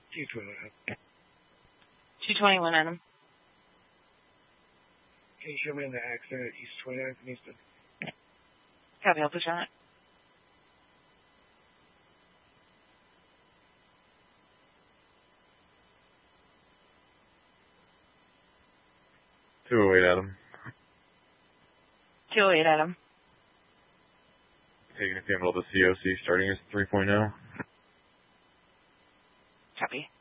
221 Adam. Can you show me in the accident at East 29th and Easton? Copy, I'll push on it. Adam. 208 Adam. Taking a sample of the COC starting as 3.0. Copy.